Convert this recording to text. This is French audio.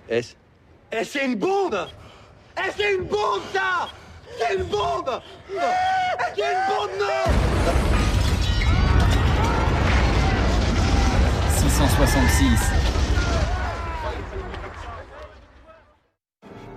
Est-ce c'est une bombe? C'est une bombe, ça! C'est une bombe! C'est une bombe, non! 666